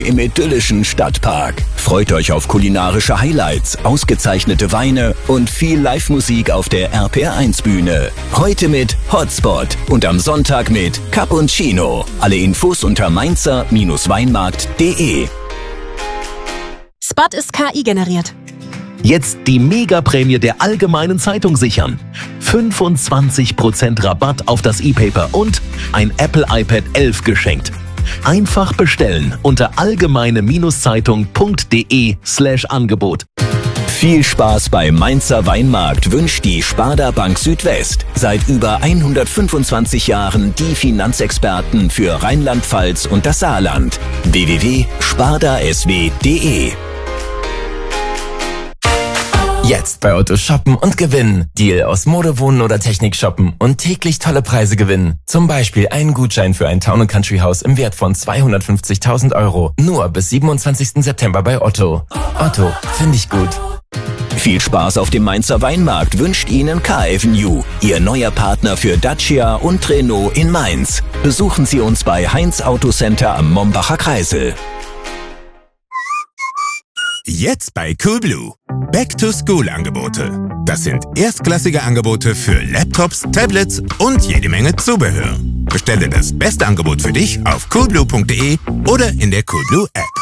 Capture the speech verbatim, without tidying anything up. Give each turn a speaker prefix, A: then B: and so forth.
A: im idyllischen Stadtpark. Freut euch auf kulinarische Highlights, ausgezeichnete Weine und viel Live-Musik auf der R P R eins Bühne. Heute mit Hotspot und am Sonntag mit Cappuccino. Alle Infos unter mainzer Weinmarkt punkt de.
B: Spot ist K I generiert.
C: Jetzt die Mega-Prämie der Allgemeinen Zeitung sichern. fünfundzwanzig Prozent Rabatt auf das E-Paper und ein Apple iPad elf geschenkt. Einfach bestellen unter allgemeine-zeitung punkt de slash Angebot.
A: Viel Spaß beim Mainzer Weinmarkt wünscht die Sparda Bank Südwest. Seit über hundertfünfundzwanzig Jahren die Finanzexperten für Rheinland-Pfalz und das Saarland. w w w punkt sparda s w punkt de.
D: Jetzt bei Otto shoppen und gewinnen. Deal aus Mode, Wohnen oder Technik shoppen und täglich tolle Preise gewinnen. Zum Beispiel einen Gutschein für ein Town und Country Haus im Wert von zweihundertfünfzigtausend Euro. Nur bis siebenundzwanzigsten September bei Otto. Otto, finde ich gut.
A: Viel Spaß auf dem Mainzer Weinmarkt wünscht Ihnen Car-Avenue, Ihr neuer Partner für Dacia und Renault in Mainz. Besuchen Sie uns bei Heinz Autocenter am Mombacher Kreisel.
E: Jetzt bei Coolblue. Back-to-School-Angebote. Das sind erstklassige Angebote für Laptops, Tablets und jede Menge Zubehör. Bestelle das beste Angebot für dich auf coolblue punkt de oder in der Coolblue App.